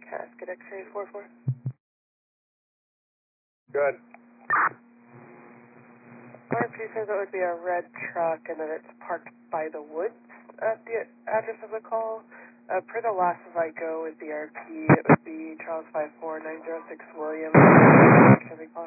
Casket X-ray 44. Good. RP says it would be a red truck and that it's parked by the woods at the address of the call. Per the last as I go with the RP, it would be Charles 54906 William. Should we call?